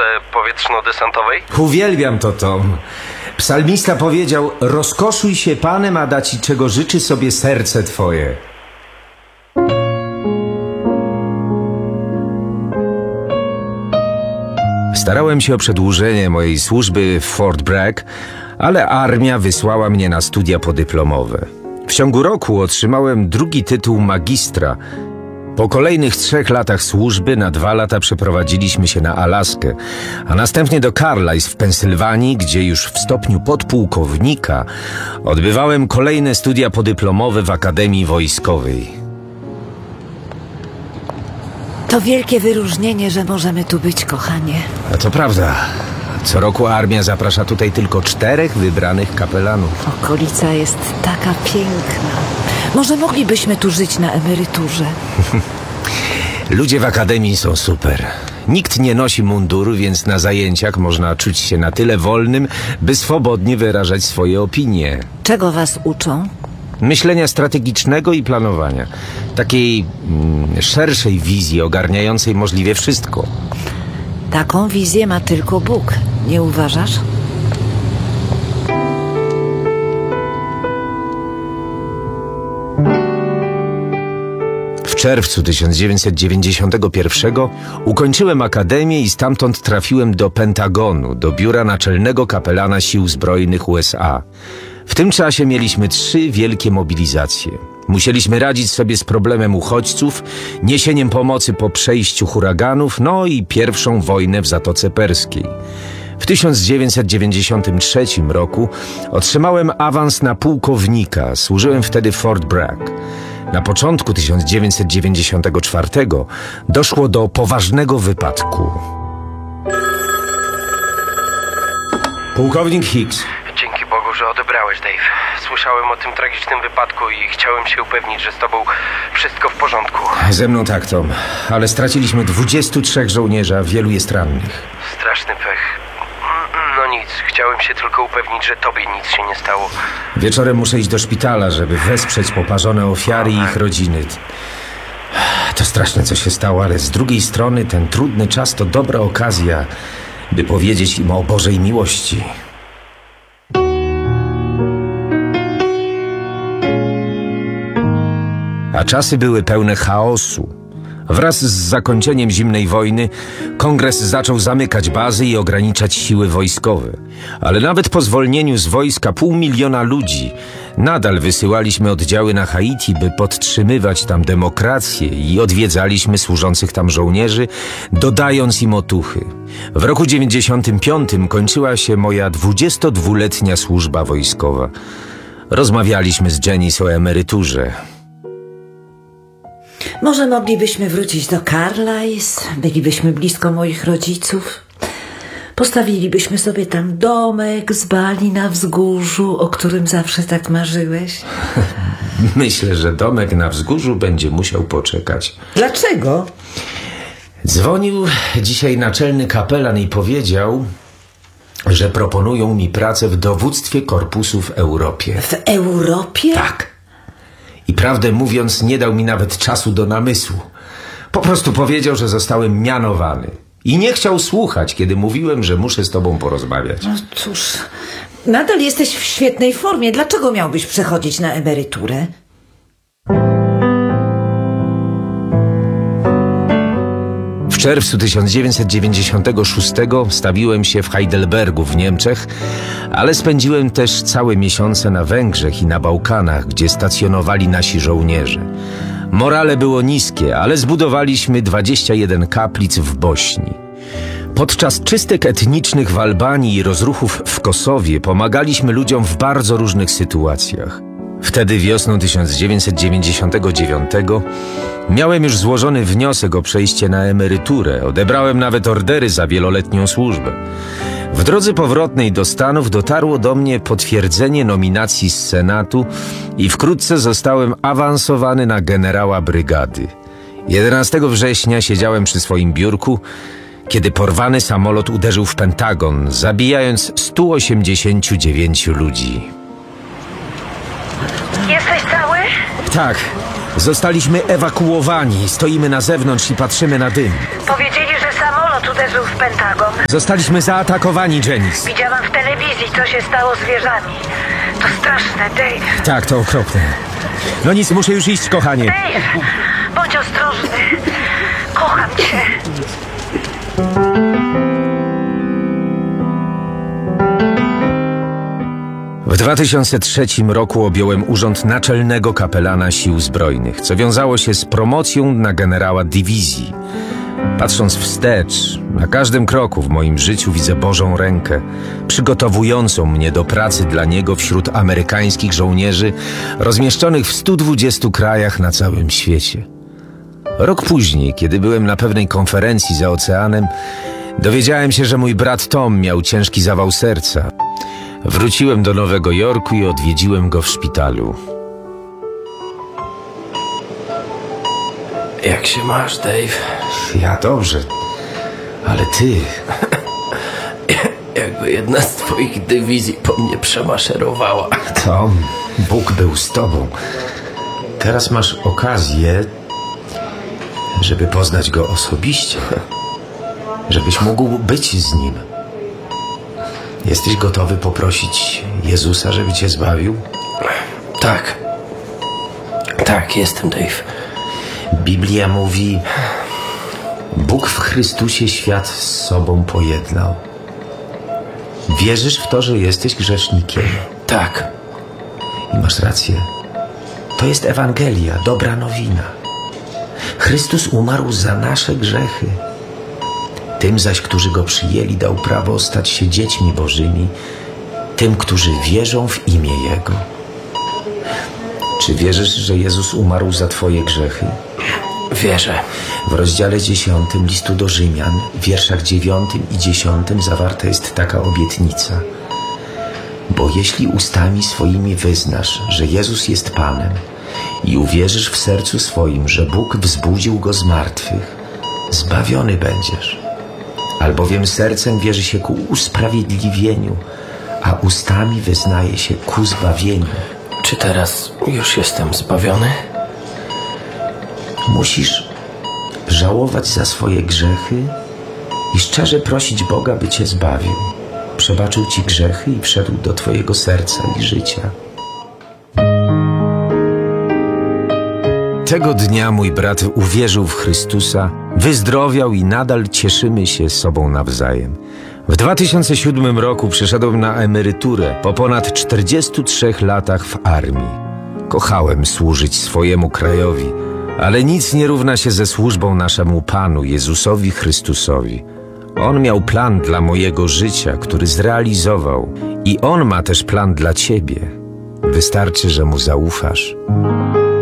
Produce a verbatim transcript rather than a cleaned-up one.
powietrzno-desantowej? Uwielbiam to, Tom. Psalmista powiedział: rozkoszuj się Panem, a da ci czego życzy sobie serce twoje. Starałem się o przedłużenie mojej służby w Fort Bragg, ale armia wysłała mnie na studia podyplomowe. W ciągu roku otrzymałem drugi tytuł magistra. Po kolejnych trzech latach służby na dwa lata przeprowadziliśmy się na Alaskę, a następnie do Carlisle w Pensylwanii, gdzie już w stopniu podpułkownika odbywałem kolejne studia podyplomowe w Akademii Wojskowej. To wielkie wyróżnienie, że możemy tu być, kochanie. A to prawda. Co roku armia zaprasza tutaj tylko czterech wybranych kapelanów. Okolica jest taka piękna. Może moglibyśmy tu żyć na emeryturze. Ludzie w akademii są super. Nikt nie nosi munduru, więc na zajęciach można czuć się na tyle wolnym, by swobodnie wyrażać swoje opinie. Czego was uczą? Myślenia strategicznego i planowania. Takiej mm, szerszej wizji ogarniającej możliwie wszystko. Taką wizję ma tylko Bóg, nie uważasz? W czerwcu tysiąc dziewięćset dziewięćdziesiątego pierwszego ukończyłem akademię i stamtąd trafiłem do Pentagonu, do biura naczelnego kapelana Sił Zbrojnych U S A. W tym czasie mieliśmy trzy wielkie mobilizacje. Musieliśmy radzić sobie z problemem uchodźców, niesieniem pomocy po przejściu huraganów, no i pierwszą wojnę w Zatoce Perskiej. W tysiąc dziewięćset dziewięćdziesiątym trzecim roku otrzymałem awans na pułkownika. Służyłem wtedy w Fort Bragg. Na początku tysiąc dziewięćset dziewięćdziesiątego czwartego doszło do poważnego wypadku. Pułkownik Hicks. Dzięki Bogu, że odebrałeś, Dave. Słyszałem o tym tragicznym wypadku i chciałem się upewnić, że z tobą wszystko w porządku. Ze mną tak, Tom. Ale straciliśmy dwudziestu trzech żołnierzy, a wielu jest rannych. Straszny pech. No nic, chciałem się tylko upewnić, że tobie nic się nie stało. Wieczorem muszę iść do szpitala, żeby wesprzeć poparzone ofiary i ich rodziny. To straszne, co się stało, ale z drugiej strony ten trudny czas to dobra okazja, by powiedzieć im o Bożej miłości. A czasy były pełne chaosu. Wraz z zakończeniem zimnej wojny Kongres zaczął zamykać bazy i ograniczać siły wojskowe. Ale nawet po zwolnieniu z wojska pół miliona ludzi nadal wysyłaliśmy oddziały na Haiti, by podtrzymywać tam demokrację, i odwiedzaliśmy służących tam żołnierzy, dodając im otuchy. W roku dziewięćdziesiątym piątym kończyła się moja dwudziestodwuletnia służba wojskowa. Rozmawialiśmy z Janice o emeryturze. Może moglibyśmy wrócić do Carlisle, bylibyśmy blisko moich rodziców. Postawilibyśmy sobie tam domek z bali na wzgórzu, o którym zawsze tak marzyłeś. Myślę, że domek na wzgórzu będzie musiał poczekać. Dlaczego? Dzwonił dzisiaj naczelny kapelan i powiedział, że proponują mi pracę w dowództwie korpusu w Europie. W Europie? Tak. I prawdę mówiąc, nie dał mi nawet czasu do namysłu. Po prostu powiedział, że zostałem mianowany. I nie chciał słuchać, kiedy mówiłem, że muszę z tobą porozmawiać. No cóż, nadal jesteś w świetnej formie. Dlaczego miałbyś przechodzić na emeryturę? W czerwcu tysiąc dziewięćset dziewięćdziesiątego szóstego stawiłem się w Heidelbergu w Niemczech, ale spędziłem też całe miesiące na Węgrzech i na Bałkanach, gdzie stacjonowali nasi żołnierze. Morale było niskie, ale zbudowaliśmy dwadzieścia jeden kaplic w Bośni. Podczas czystek etnicznych w Albanii i rozruchów w Kosowie pomagaliśmy ludziom w bardzo różnych sytuacjach. Wtedy wiosną tysiąc dziewięćset dziewięćdziesiątego dziewiątego miałem już złożony wniosek o przejście na emeryturę. Odebrałem nawet ordery za wieloletnią służbę. W drodze powrotnej do Stanów dotarło do mnie potwierdzenie nominacji z Senatu i wkrótce zostałem awansowany na generała brygady. jedenastego września siedziałem przy swoim biurku, kiedy porwany samolot uderzył w Pentagon, zabijając stu osiemdziesięciu dziewięciu ludzi. Jesteś cały? Tak, zostaliśmy ewakuowani. Stoimy na zewnątrz i patrzymy na dym. Powiedzieli, że samolot Samolot uderzył w Pentagon. Zostaliśmy zaatakowani, Janice. Widziałam w telewizji, co się stało z wieżami. To straszne, Dave. Tak, to okropne. No nic, muszę już iść, kochanie. Dave, bądź ostrożny. Kocham cię. W dwa tysiące trzecim roku objąłem urząd naczelnego kapelana Sił Zbrojnych, co wiązało się z promocją na generała dywizji. Patrząc wstecz, na każdym kroku w moim życiu widzę Bożą rękę, przygotowującą mnie do pracy dla Niego wśród amerykańskich żołnierzy rozmieszczonych w stu dwudziestu krajach na całym świecie. Rok później, kiedy byłem na pewnej konferencji za oceanem, dowiedziałem się, że mój brat Tom miał ciężki zawał serca. Wróciłem do Nowego Jorku i odwiedziłem go w szpitalu. Jak się masz, Dave? Ja dobrze, ale ty... Jakby jedna z twoich dywizji po mnie przemaszerowała. Tom, Bóg był z tobą. Teraz masz okazję, żeby poznać Go osobiście. Żebyś mógł być z Nim. Jesteś gotowy poprosić Jezusa, żeby cię zbawił? Tak. Tak, jestem, Dave. Biblia mówi: Bóg w Chrystusie świat z sobą pojednał. Wierzysz w to, że jesteś grzesznikiem? Tak. I masz rację. To jest Ewangelia, dobra nowina. Chrystus umarł za nasze grzechy. Tym zaś, którzy Go przyjęli, dał prawo stać się dziećmi Bożymi, tym, którzy wierzą w imię Jego. Czy wierzysz, że Jezus umarł za twoje grzechy? Wierzę. W rozdziale dziesiątym listu do Rzymian, w wierszach dziewiątym i dziesiątym zawarta jest taka obietnica. Bo jeśli ustami swoimi wyznasz, że Jezus jest Panem i uwierzysz w sercu swoim, że Bóg wzbudził Go z martwych, zbawiony będziesz. Albowiem sercem wierzy się ku usprawiedliwieniu, a ustami wyznaje się ku zbawieniu. Czy teraz już jestem zbawiony? Musisz żałować za swoje grzechy i szczerze prosić Boga, by cię zbawił. Przebaczył ci grzechy i wszedł do twojego serca i życia. Tego dnia mój brat uwierzył w Chrystusa, wyzdrowiał i nadal cieszymy się sobą nawzajem. W dwa tysiące siódmym roku przyszedłem na emeryturę po ponad czterdziestu trzech latach w armii. Kochałem służyć swojemu krajowi, ale nic nie równa się ze służbą naszemu Panu, Jezusowi Chrystusowi. On miał plan dla mojego życia, który zrealizował, i On ma też plan dla ciebie. Wystarczy, że Mu zaufasz.